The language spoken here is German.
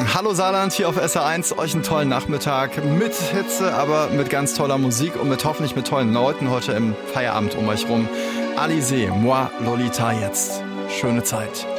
Hallo Saarland hier auf SR1, euch einen tollen Nachmittag mit Hitze, aber mit ganz toller Musik und hoffentlich mit tollen Leuten heute im Feierabend um euch rum. Alizé, moi, Lolita jetzt. Schöne Zeit.